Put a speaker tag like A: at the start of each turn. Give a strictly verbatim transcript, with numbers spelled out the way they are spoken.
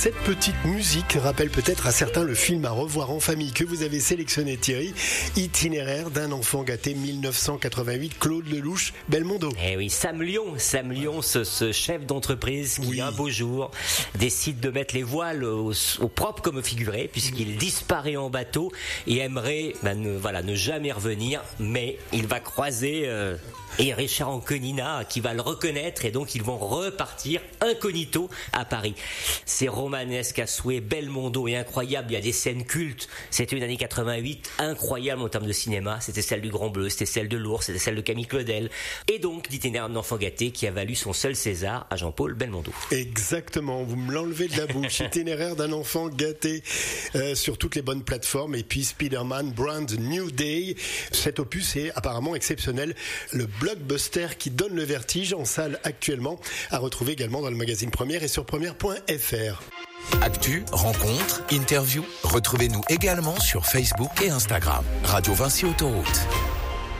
A: Cette petite musique rappelle peut-être à certains le film à revoir en famille que vous avez sélectionné, Thierry, Itinéraire d'un enfant gâté dix-neuf cent quatre-vingt-huit, Claude Lelouch, Belmondo.
B: Eh oui, Sam Lyon, Sam Lyon, ce, ce chef d'entreprise qui oui. un beau jour décide de mettre les voiles au, au propre comme au figuré, puisqu'il disparaît en bateau et aimerait ben, ne, voilà, ne jamais revenir, mais il va croiser euh, et Richard Anconina qui va le reconnaître et donc ils vont repartir incognito à Paris. C'est romanesque à souhait, Belmondo est incroyable, il y a des scènes cultes. C'était une année quatre-vingt-huit incroyable en termes de cinéma, c'était celle du Grand Bleu, c'était celle de l'Ours, c'était celle de Camille Claudel et donc d'Itinéraire d'un enfant gâté qui a valu son seul César à Jean-Paul Belmondo.
A: Exactement, vous me l'enlevez de la bouche. Itinéraire d'un enfant gâté euh, sur toutes les bonnes plateformes et puis Spider-Man Brand New Day. Cet opus est apparemment exceptionnel, le blockbuster qui donne le vertige en salle actuellement, à retrouver également dans le magazine Première et sur première point f r.
C: Actu, rencontres, interviews, retrouvez-nous également sur Facebook et Instagram. Radio Vinci Autoroute.